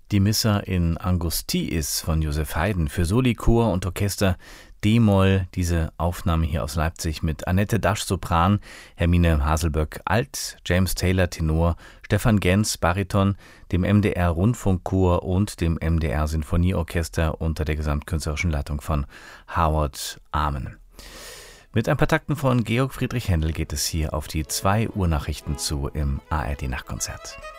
Die Missa in Angustiis von Joseph Haydn für Soli, Chor und Orchester D-Moll. Diese Aufnahme hier aus Leipzig mit Annette Dasch Sopran, Hermine Haselböck Alt, James Taylor Tenor, Stefan Gens Bariton, dem MDR Rundfunkchor und dem MDR Sinfonieorchester unter der gesamtkünstlerischen Leitung von Howard Amen. Mit ein paar Takten von Georg Friedrich Händel geht es hier auf die 2 Uhr Nachrichten zu im ARD Nachtkonzert.